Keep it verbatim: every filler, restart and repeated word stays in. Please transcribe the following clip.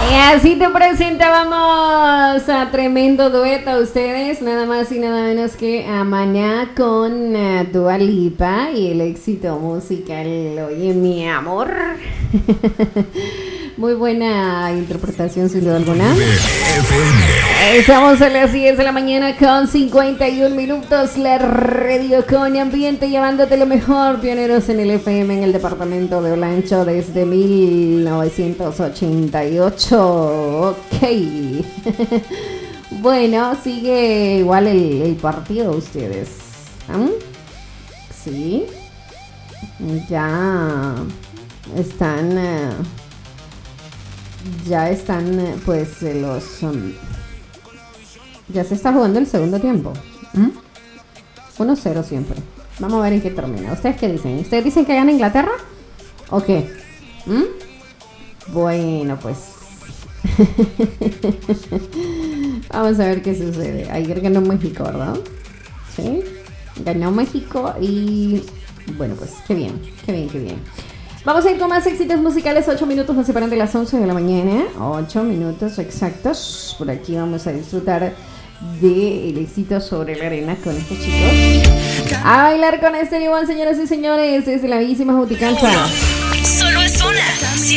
Y así te presentábamos a tremendo dueto a ustedes, nada más y nada menos que a Maná con uh, Dua Lipa y el éxito musical Oye mi amor. Muy buena interpretación sin duda alguna. Estamos a las diez de la mañana con cincuenta y un minutos, la radio con ambiente llevándote lo mejor, pioneros en el F M en el departamento de Olancho desde mil novecientos ochenta y ocho. Ok. Bueno, sigue igual el, el partido ustedes. ¿Mm? Sí. Ya están... Uh, ya están pues los... Um, ya se está jugando el segundo tiempo. ¿Mm? uno cero siempre. Vamos a ver en qué termina. ¿Ustedes qué dicen? ¿Ustedes dicen que gana Inglaterra? ¿O qué? ¿Mm? Bueno, pues... Vamos a ver qué sucede. Ayer ganó México, ¿verdad? Sí. Ganó México y... Bueno, pues qué bien, qué bien, qué bien. Vamos a ir con más éxitos musicales. Ocho minutos nos separan de las once de la mañana. Ocho minutos exactos. Por aquí vamos a disfrutar del éxito sobre la arena con estos chicos. A bailar con este Iván, señoras y señores, desde la bellísima Juticalpa. Solo es una.